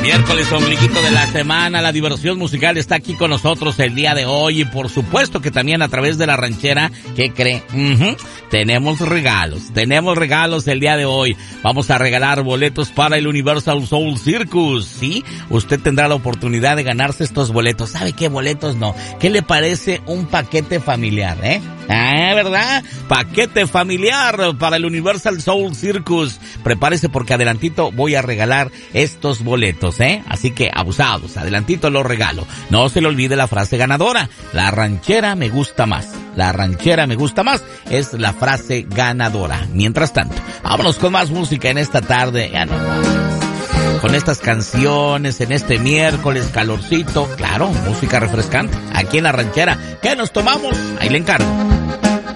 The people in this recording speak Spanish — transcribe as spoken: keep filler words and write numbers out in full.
Miércoles, ombliguito de la semana, la diversión musical está aquí con nosotros el día de hoy y por supuesto que también a través de la ranchera, ¿qué cree? Uh-huh. Tenemos regalos, tenemos regalos el día de hoy. Vamos a regalar boletos para el Universal Soul Circus, ¿sí? Usted tendrá la oportunidad de ganarse estos boletos. ¿Sabe qué boletos no? ¿Qué le parece un paquete familiar, eh? Ah, ¿verdad? Paquete familiar para el Universal Soul Circus. Prepárese porque adelantito voy a regalar estos boletos, ¿eh? Así que abusados, adelantito los regalo. No se le olvide la frase ganadora. La ranchera me gusta más. La ranchera me gusta más es la frase ganadora. Mientras tanto, vámonos con más música en esta tarde. Ya no más. Con estas canciones en este miércoles, calorcito. Claro, música refrescante. Aquí en la ranchera. ¿Qué nos tomamos? Ahí le encargo.